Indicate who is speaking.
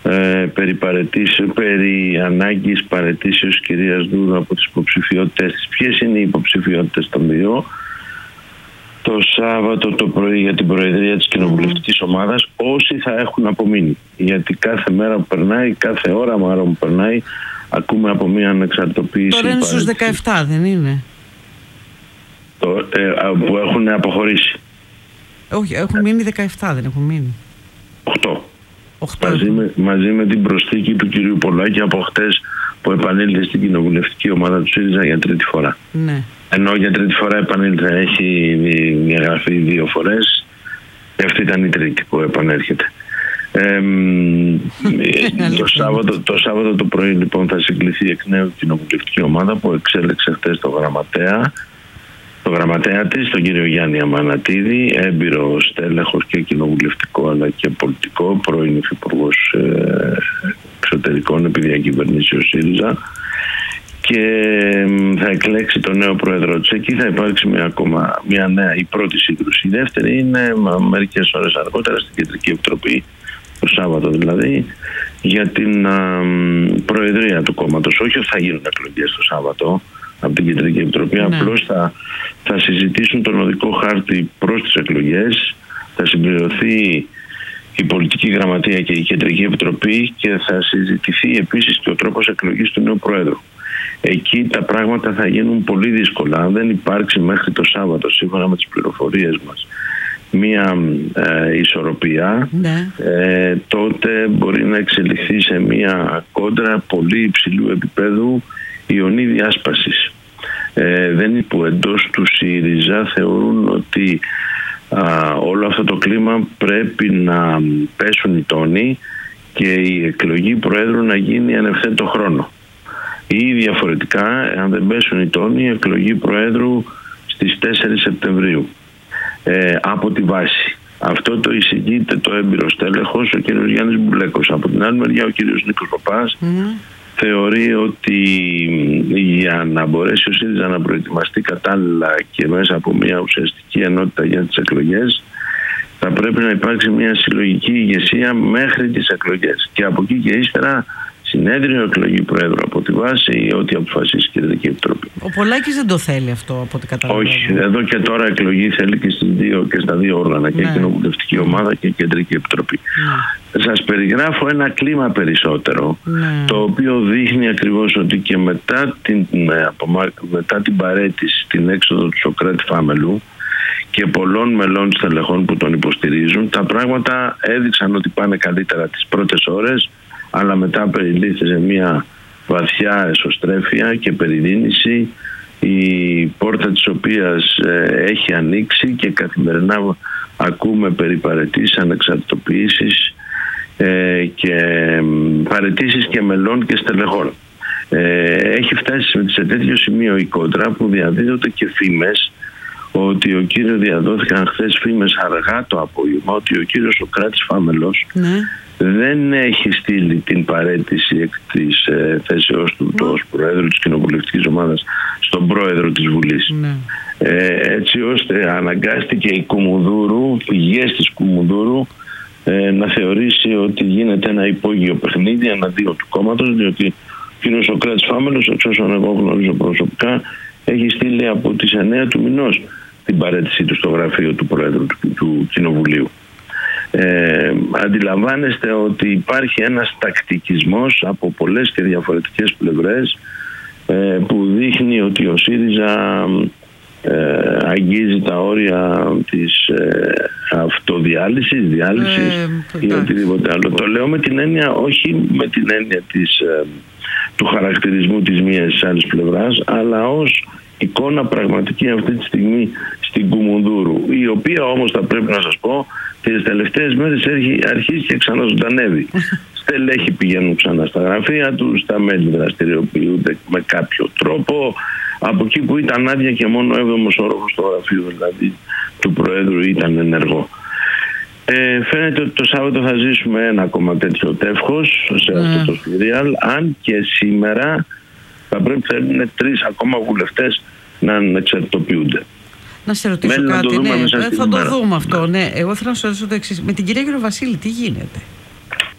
Speaker 1: περί ανάγκης παραιτήσεως κυρίας Δούρου από τις υποψηφιότητες της. Ποιες είναι οι υποψηφιότητες των δύο? Το Σάββατο το πρωί για την Προεδρία της Κοινοβουλευτικής Ομάδας, όσοι θα έχουν απομείνει. Γιατί κάθε μέρα που περνάει, κάθε ώρα μάλλον που περνάει, ακούμε από μια ανεξαρτητοποίηση.
Speaker 2: Τώρα είναι στους 17, δεν είναι?
Speaker 1: Που έχουν αποχωρήσει.
Speaker 2: Όχι, έχουν μείνει 17, δεν έχουν μείνει.
Speaker 1: 8. Μαζί με την προσθήκη του κυρίου Πολάκη από χτες, που επανήλθε στην Κοινοβουλευτική Ομάδα του ΣΥΡΙΖΑ για τρίτη φορά.
Speaker 2: Ναι. Ενώ
Speaker 1: για τρίτη φορά επανήλθε, έχει διαγραφεί 2 φορές. Αυτή ήταν η τρίτη που επανέρχεται. Το Σάββατο το πρωί λοιπόν θα συγκληθεί εκ νέου η Κοινοβουλευτική Ομάδα, που εξέλεξε χτες το γραμματέα της, τον κύριο Γιάννη Αμανατίδη, έμπειρο στέλεχος και κοινοβουλευτικό αλλά και πολιτικό, πρώην υφυπουργός εξωτερικών επί διακυβερνήσεως ΣΥΡΙΖΑ, και θα εκλέξει τον νέο πρόεδρο της. Εκεί θα υπάρξει μια νέα, η πρώτη σύγκρουση. Η δεύτερη είναι μερικές ώρες αργότερα στην Κεντρική Επιτροπή, το Σάββατο δηλαδή, για την προεδρία του κόμματος. Όχι ότι θα γίνουν εκλογές το Σάββατο από την Κεντρική Επιτροπή, απλώς θα συζητήσουν τον οδικό χάρτη προς τις εκλογές, θα συμπληρωθεί η Πολιτική Γραμματεία και η Κεντρική Επιτροπή και θα συζητηθεί επίσης και ο τρόπος εκλογής του νέου Πρόεδρου. Εκεί τα πράγματα θα γίνουν πολύ δύσκολα. Αν δεν υπάρξει μέχρι το Σάββατο, σύμφωνα με τις πληροφορίες μας, μία ισορροπία, τότε μπορεί να εξελιχθεί σε μία κόντρα πολύ υψηλού επίπεδου ιονή διάσπασης. Δεν είναι που εντός του ΣΥΡΙΖΑ θεωρούν ότι όλο αυτό το κλίμα πρέπει να πέσουν οι τόνοι και η εκλογή Προέδρου να γίνει εν ευθέτω χρόνο. Ή διαφορετικά, αν δεν πέσουν οι τόνοι, η εκλογή Προέδρου στις 4 Σεπτεμβρίου από τη βάση. Αυτό το εισηγείται το έμπειρο στέλεχος, ο κ. Γιάννης Μπουλέκος. Από την άλλη μεριά, ο κ. Νίκος Παπάς θεωρεί ότι για να μπορέσει ο ΣΥΡΙΖΑ να προετοιμαστεί κατάλληλα και μέσα από μια ουσιαστική ενότητα για τις εκλογές, θα πρέπει να υπάρξει μια συλλογική ηγεσία μέχρι τις εκλογές. Και από εκεί και ύστερα συνέδριο, εκλογή Προέδρου από τη βάση ή ό,τι αποφασίσει η Κεντρική Επιτροπή.
Speaker 2: Ο Πολάκης δεν το θέλει αυτό, από ό,τι καταλαβαίνω.
Speaker 1: Όχι, εδώ και τώρα εκλογή θέλει και στα δύο όργανα, και η Κοινοβουλευτική Ομάδα και η Κεντρική Επιτροπή. Σας περιγράφω ένα κλίμα περισσότερο, το οποίο δείχνει ακριβώς ότι και μετά την παραίτηση, την έξοδο του Σωκράτη Φάμελου και πολλών μελών στελεχών που τον υποστηρίζουν, τα πράγματα έδειξαν ότι πάνε καλύτερα τις πρώτες ώρες, αλλά μετά περιλήφθη σε μια βαθιά εσωστρέφεια και περιδίνηση, η πόρτα της οποίας έχει ανοίξει και καθημερινά ακούμε περί παραιτήσεις, ανεξαρτητοποιήσεις και παραιτήσεις και μελών και στελεχών. Έχει φτάσει σε τέτοιο σημείο η κόντρα που διαδίδονται και φήμες ότι διαδόθηκαν χθες φήμες αργά το απόγευμα ότι ο κύριος Σωκράτης Φάμελος δεν έχει στείλει την παραίτηση εκ της θέσεώς του ως Προέδρου της Κοινοβουλευτικής Ομάδας στον Πρόεδρο της Βουλής. Έτσι ώστε αναγκάστηκε η Κουμουνδούρου, πηγές της Κουμουνδούρου, να θεωρήσει ότι γίνεται ένα υπόγειο παιχνίδι εναντίον του κόμματος, διότι ο κύριος Σωκράτης Φάμελος, εξ όσων εγώ γνωρίζω προσωπικά, έχει στείλει από τις 9 του μηνός την παραίτησή του στο γραφείο του Προέδρου του Κοινοβουλίου. Αντιλαμβάνεστε ότι υπάρχει ένας τακτικισμός από πολλές και διαφορετικές πλευρές που δείχνει ότι ο ΣΥΡΙΖΑ αγγίζει τα όρια της αυτοδιάλυσης, διάλυσης ή οτιδήποτε άλλο. Το λέω με την έννοια, όχι με την έννοια του χαρακτηρισμού της μίας της άλλης πλευράς, αλλά ως εικόνα πραγματική αυτή τη στιγμή στην Κουμουνδούρου, η οποία όμως θα πρέπει να σας πω τις τελευταίες μέρες αρχίζει και ξαναζωντανεύει. Στελέχοι πηγαίνουν ξανά στα γραφεία τους, τα μέλη δραστηριοποιούνται με κάποιο τρόπο. Από εκεί που ήταν άδεια και μόνο ο 7ος όροφος στο γραφείο δηλαδή του Προέδρου ήταν ενεργό. Φαίνεται ότι το Σάββατο θα ζήσουμε ένα ακόμα τέτοιο τεύχος σε αυτό το σύριαλ, αν και σήμερα θα πρέπει να είναι 3 ακόμα βουλευτές να ανεξαρτητοποιούνται.
Speaker 2: Να σε ρωτήσω κάτι, θα το δούμε αυτό. Εγώ θέλω να σου ρωτήσω το εξής. Με την κυρία Γεροβασίλη τι γίνεται?